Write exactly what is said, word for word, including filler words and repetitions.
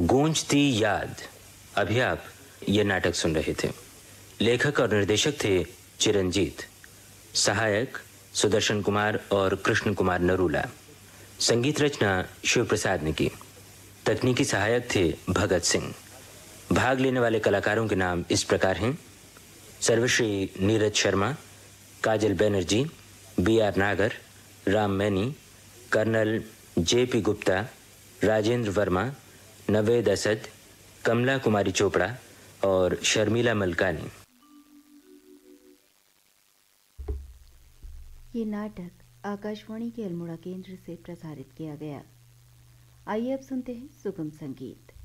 गूंजती याद। अभी आप ये नाटक सुन रहे थे। लेखक और निर्देशक थे चिरंजीत, सहायक सुदर्शन कुमार और कृष्ण कुमार नरूला। संगीत रचना शिव प्रसाद ने की। तकनीकी सहायक थे भगत सिंह। भाग लेने वाले कलाकारों के नाम इस प्रकार हैं: सर्वश्री नीरज शर्मा, काजल बनर्जी, बी आर नागर, Ram many, colonel J P Gupta, Rajendra Verma, Naved Asad, कमला कुमारी चोपड़ा और शर्मिला मलकानी। ये नाटक आकाशवाणी के अल्मोड़ा केंद्र से प्रसारित किया गया। आइए अब सुनते हैं सुगम संगीत।